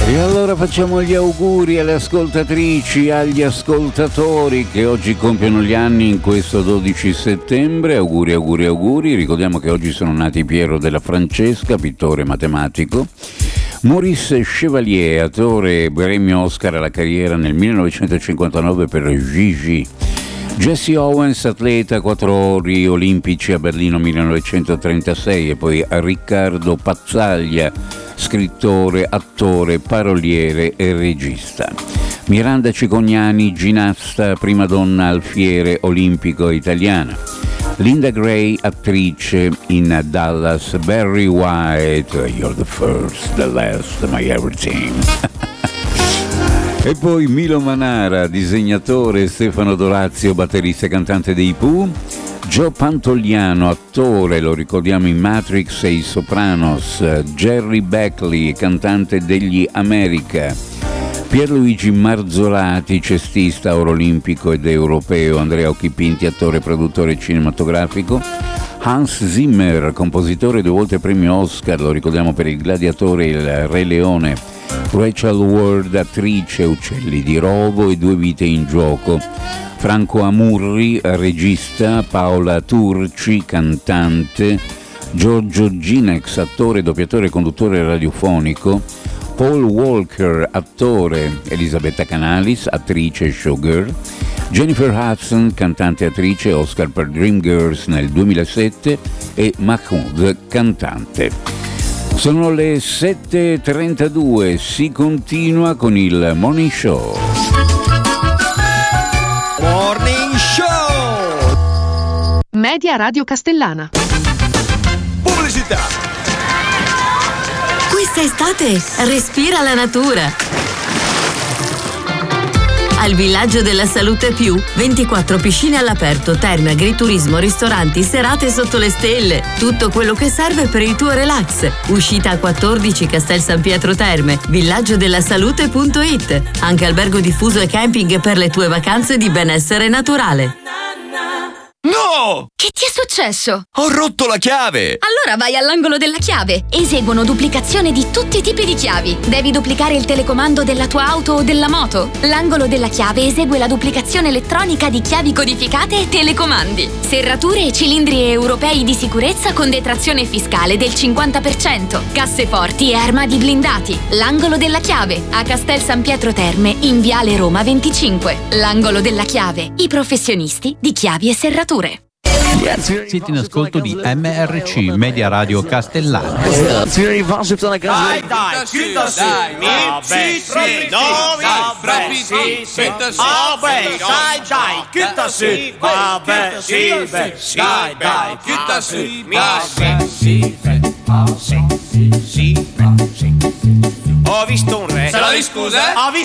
E allora facciamo gli auguri alle ascoltatrici, agli ascoltatori che oggi compiono gli anni in questo 12 settembre. Auguri, auguri, auguri. Ricordiamo che oggi sono nati Piero della Francesca, pittore matematico, Maurice Chevalier, attore, premio Oscar alla carriera nel 1959 per Gigi, Jesse Owens, atleta 4 ori olimpici a Berlino 1936, e poi Riccardo Pazzaglia, scrittore, attore, paroliere e regista. Miranda Cicognani, ginnasta, prima donna alfiere olimpico italiana. Linda Gray, attrice in Dallas. Barry White, You're the first, the last, my everything. E poi Milo Manara, disegnatore, Stefano Dorazio, batterista e cantante dei Pooh, Joe Pantoliano, attore, lo ricordiamo in Matrix e i Sopranos, Jerry Beckley, cantante degli America, Pierluigi Marzolati, cestista oro olimpico ed europeo, Andrea Occhipinti, attore, produttore cinematografico, Hans Zimmer, compositore, 2 volte premio Oscar, lo ricordiamo per Il Gladiatore e Il Re Leone, Rachel Ward, attrice, Uccelli di Rovo e 2 vite in gioco, Franco Amurri, regista, Paola Turci, cantante, Giorgio Ginex, attore, doppiatore e conduttore radiofonico, Paul Walker, attore, Elisabetta Canalis, attrice e showgirl, Jennifer Hudson, cantante e attrice, Oscar per Dreamgirls nel 2007, e Mahmood, cantante. Sono le 7.32, si continua con il Morning Show. Morning Show! Media Radio Castellana. Pubblicità! Questa estate respira la natura. Al Villaggio della Salute Più, 24 piscine all'aperto, terme, agriturismo, ristoranti, serate sotto le stelle. Tutto quello che serve per il tuo relax. Uscita a 14 Castel San Pietro Terme, villaggiodellasalute.it. Anche albergo diffuso e camping per le tue vacanze di benessere naturale. No! Che ti è successo? Ho rotto la chiave! Allora vai all'angolo della chiave. Eseguono duplicazione di tutti i tipi di chiavi. Devi duplicare il telecomando della tua auto o della moto? L'angolo della chiave esegue la duplicazione elettronica di chiavi codificate e telecomandi. Serrature e cilindri europei di sicurezza con detrazione fiscale del 50%. Casseforti e armadi blindati. L'angolo della chiave a Castel San Pietro Terme in Viale Roma 25. L'angolo della chiave. I professionisti di chiavi e serrature. Siete in ascolto di MRC Media Radio Castellana. Dai, Ho visto un re. Se la scusa? Ho visto